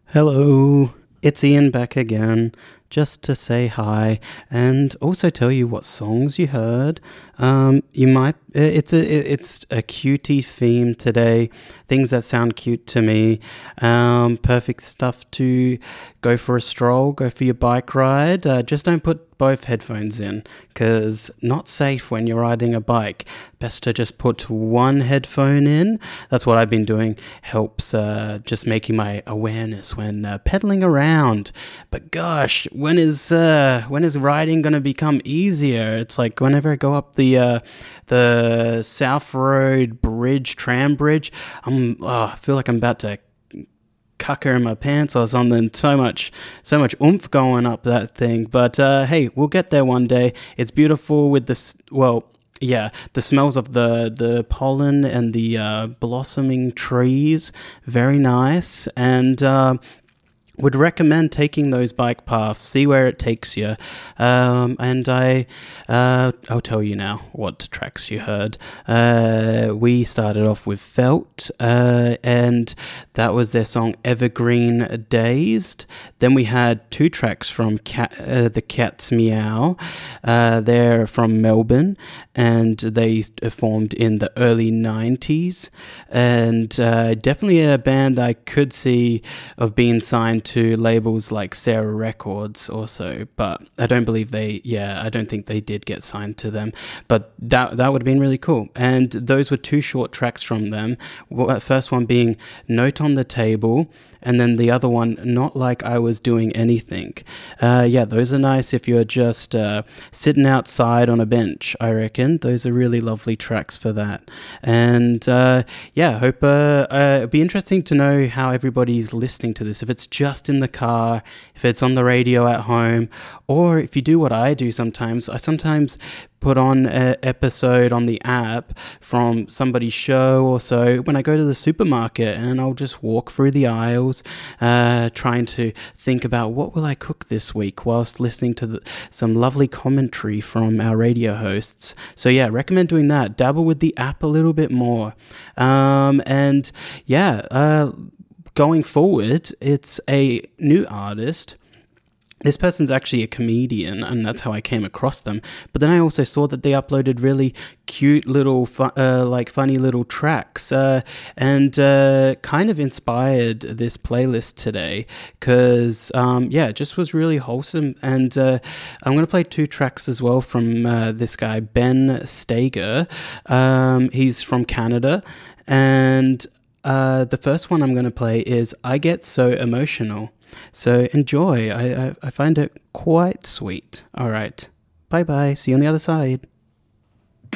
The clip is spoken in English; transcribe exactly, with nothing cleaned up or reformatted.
Hello, it's Ian back again, just to say hi and also tell you what songs you heard. Um, you might it's a it's a cutie theme today. Things that sound cute to me. Um, perfect stuff to go for a stroll, go for your bike ride. Uh, just don't put both headphones in, because not safe when you're riding a bike. Best to just put one headphone in. That's what I've been doing. Helps uh, just making my awareness when uh, pedaling around. But gosh, when is uh, when is riding gonna become easier? It's like whenever I go up the uh, the South Road Bridge, tram bridge, I'm oh, I feel like I'm about to cucker in my pants or something. So much so much oomph going up that thing. But uh hey, we'll get there one day. It's beautiful with this, well, yeah, the smells of the the pollen and the uh blossoming trees, very nice. And uh would recommend taking those bike paths, see where it takes you. Um, and I, uh, I'll tell you now what tracks you heard. Uh, we started off with Felt, uh, and that was their song Evergreen Dazed. Then we had two tracks from Cat, uh, the Cat's Meow. Uh, they're from Melbourne, and they formed in the early nineties. And uh, definitely a band I could see of being signed to labels like Sarah Records also, but I don't believe they, yeah, I don't think they did get signed to them, but that that would have been really cool. And those were two short tracks from them. First one being Note on the Table, and then the other one, Not Like I Was Doing Anything. Uh, yeah, those are nice if you're just uh, sitting outside on a bench, I reckon. Those are really lovely tracks for that. And uh, yeah, hope uh, uh, it'd be interesting to know how everybody's listening to this. If it's just in the car, if it's on the radio at home, or if you do what I do sometimes. I sometimes put on an episode on the app from somebody's show or so when I go to the supermarket, and I'll just walk through the aisles uh, trying to think about what will I cook this week whilst listening to the, some lovely commentary from our radio hosts. So yeah, recommend doing that. Dabble with the app a little bit more. Um, and yeah, uh, going forward, it's a new artist. This person's actually a comedian, and that's how I came across them. But then I also saw that they uploaded really cute little, fu- uh, like funny little tracks, uh, and uh, kind of inspired this playlist today. Because um, yeah, it just was really wholesome. And uh, I'm going to play two tracks as well from uh, this guy Ben Stager. Um, he's from Canada, and uh, the first one I'm going to play is I Get So Emotional. So enjoy. I, I I find it quite sweet. All right. Bye bye. See you on the other side.